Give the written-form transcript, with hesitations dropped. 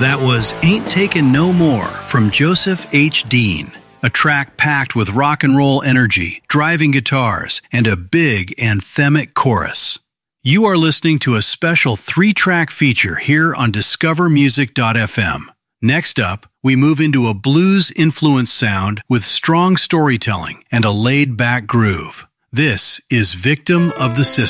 That was Ain't Takin' No More from Joseph H. Dean, a track packed with rock and roll energy, driving guitars, and a big anthemic chorus. You are listening to a special 3-track feature here on discovermusic.fm. Next up, we move into a blues-influenced sound with strong storytelling and a laid-back groove. This is Victim of the System.